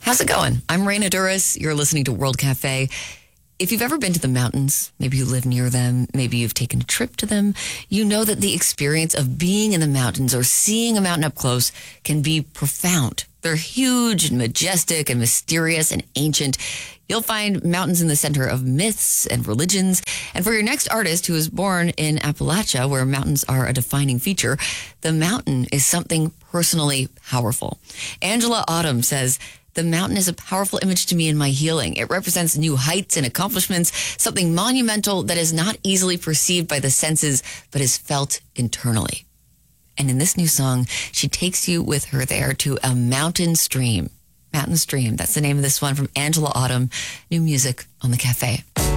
How's it going? I'm Raina Duras. You're listening to World Cafe. If you've ever been to the mountains, maybe you live near them, maybe you've taken a trip to them, you know that the experience of being in the mountains or seeing a mountain up close can be profound. They're huge and majestic and mysterious and ancient. You'll find mountains in the center of myths and religions. And for your next artist who was born in Appalachia, where mountains are a defining feature, the mountain is something personally powerful. Angela Autumn says, "The mountain is a powerful image to me in my healing. It represents new heights and accomplishments, something monumental that is not easily perceived by the senses, but is felt internally." And in this new song, she takes you with her there to a mountain stream. Mountain Stream, that's the name of this one from Angela Autumn. New music on The Cafe.